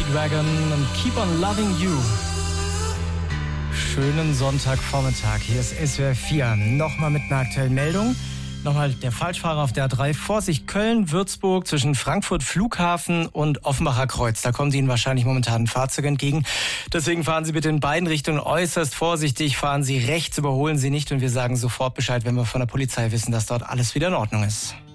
Dragon und Keep on Loving You. Schönen Sonntagvormittag. Hier ist SWR 4. Nochmal mit einer aktuellen Meldung. Nochmal der Falschfahrer auf der A3. Vorsicht, Köln, Würzburg zwischen Frankfurt Flughafen und Offenbacher Kreuz. Da kommen Sie Ihnen wahrscheinlich momentan ein Fahrzeug entgegen. Deswegen fahren Sie bitte in beiden Richtungen äußerst vorsichtig. Fahren Sie rechts, überholen Sie nicht. Und wir sagen sofort Bescheid, wenn wir von der Polizei wissen, dass dort alles wieder in Ordnung ist.